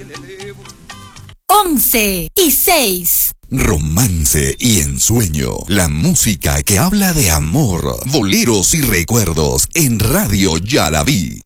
11:06. Romance y ensueño, la música que habla de amor, boleros y recuerdos en Radio Ya la Vi.